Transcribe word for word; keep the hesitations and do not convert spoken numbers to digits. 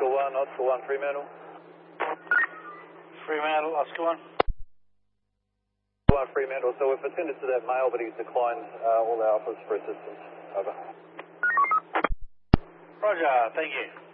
Oscar one, Oscar one, Fremantle. Fremantle, Oscar one. one, Fremantle. So we've attended to that male, but he's declined uh, all our offers for assistance. Over. Roger, thank you.